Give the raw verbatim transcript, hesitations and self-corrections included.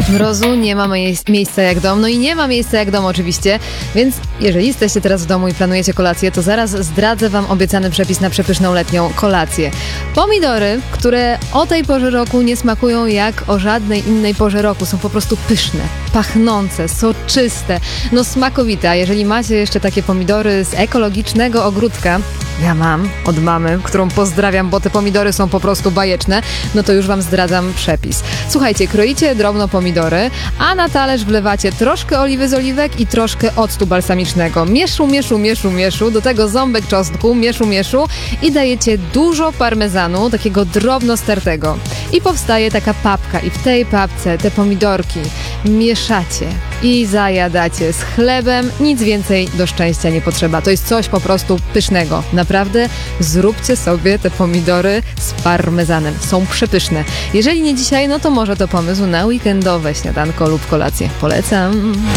Mrozu nie ma mie- miejsca jak dom, no i nie ma miejsca jak dom oczywiście, więc jeżeli jesteście teraz w domu i planujecie kolację, to zaraz zdradzę wam obiecany przepis na przepyszną letnią kolację. Pomidory, które o tej porze roku nie smakują jak o żadnej innej porze roku, są po prostu pyszne, pachnące, soczyste, no smakowite. A jeżeli macie jeszcze takie pomidory z ekologicznego ogródka, ja mam od mamy, którą pozdrawiam, bo te pomidory są po prostu bajeczne, no to już wam zdradzam przepis. Słuchajcie, kroicie drobno pomidory, a na talerz wlewacie troszkę oliwy z oliwek i troszkę octu balsamicznego. Mieszu, mieszu, mieszu, mieszu, do tego ząbek czosnku, mieszu, mieszu i dajecie dużo parmezanu, takiego drobno stertego. I powstaje taka papka i w tej papce te pomidorki mieszacie i zajadacie z chlebem. Nic więcej do szczęścia nie potrzeba. To jest coś po prostu pysznego. Naprawdę zróbcie sobie te pomidory z parmezanem. Są przepyszne. Jeżeli nie dzisiaj, no to może to pomysł na weekendowe śniadanko lub kolację. Polecam.